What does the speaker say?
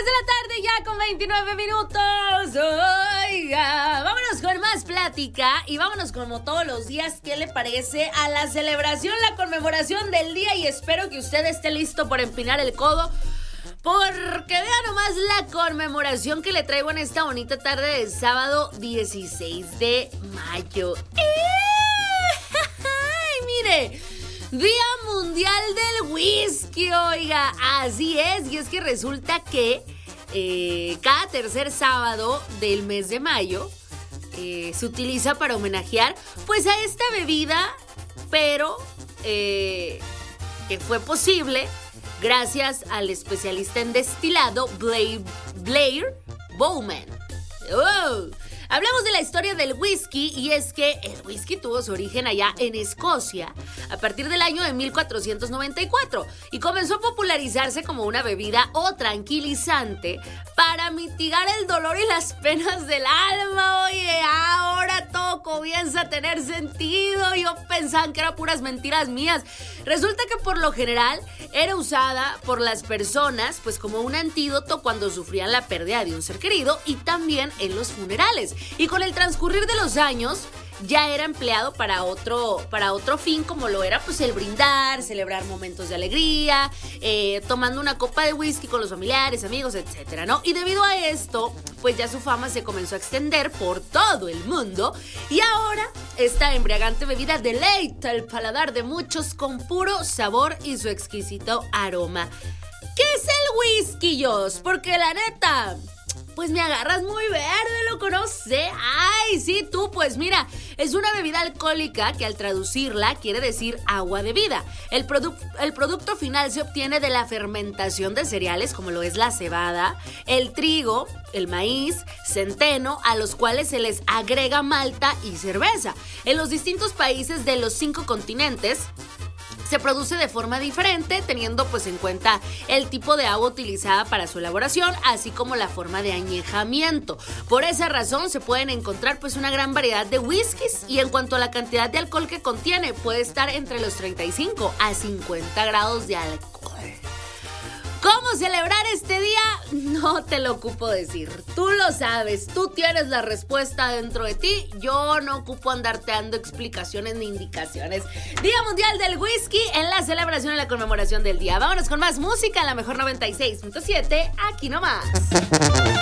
de la tarde ya con 29 minutos. Oiga, vámonos con más plática y vámonos como todos los días. ¿Qué le parece a la celebración, la conmemoración del día? Y espero que usted esté listo por empinar el codo, porque vea nomás la conmemoración que le traigo en esta bonita tarde de sábado 16 de mayo. ¡Ay, mire! Día Mundial del Whisky, oiga, así es. Y es que resulta que cada tercer sábado del mes de mayo se utiliza para homenajear pues a esta bebida, pero que fue posible gracias al especialista en destilado Blair Bowman. ¡Oh! Hablamos de la historia del whisky, y es que el whisky tuvo su origen allá en Escocia a partir del año de 1494 y comenzó a popularizarse como una bebida o tranquilizante para mitigar el dolor y las penas del alma. Oye, ahora todo comienza a tener sentido. Yo pensaba que eran puras mentiras mías. Resulta que por lo general era usada por las personas pues como un antídoto cuando sufrían la pérdida de un ser querido y también en los funerales. Y con el transcurrir de los años ya era empleado para otro fin, como lo era pues el brindar, celebrar momentos de alegría, tomando una copa de whisky con los familiares, amigos, etcétera, ¿no? Y debido a esto, pues ya su fama se comenzó a extender por todo el mundo y ahora esta embriagante bebida deleita el paladar de muchos con puro sabor y su exquisito aroma. ¿Qué es el whisky, Jos? Porque la neta, pues me agarras muy verde, loco, no sé. Ay, sí, tú, pues mira, es una bebida alcohólica que al traducirla quiere decir agua de vida. El producto final se obtiene de la fermentación de cereales como lo es la cebada, el trigo, el maíz, centeno, a los cuales se les agrega malta y cerveza. En los distintos países de los 5 continentes se produce de forma diferente, teniendo pues en cuenta el tipo de agua utilizada para su elaboración, así como la forma de añejamiento. Por esa razón se pueden encontrar pues una gran variedad de whiskies, y en cuanto a la cantidad de alcohol que contiene, puede estar entre los 35 a 50 grados de alcohol. ¿Cómo celebrar este día? No te lo ocupo decir. Tú lo sabes, tú tienes la respuesta dentro de ti. Yo no ocupo andarte dando explicaciones ni indicaciones. Día Mundial del Whisky en la celebración y la conmemoración del día. Vámonos con más música en la mejor 96.7, aquí nomás.